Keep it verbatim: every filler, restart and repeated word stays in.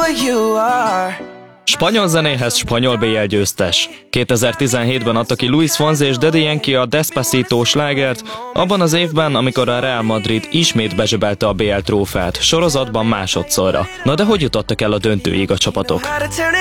Spanyol zenéhez spanyol bé el győztes. kétezer-tizenhétben adta ki Luis Fonsi és Daddy Yankee a Despacito slágert, abban az évben, amikor a Real Madrid ismét bezsebelte a bé el trófeát, sorozatban másodszorra. Na de hogy jutottak el a döntőig a csapatok?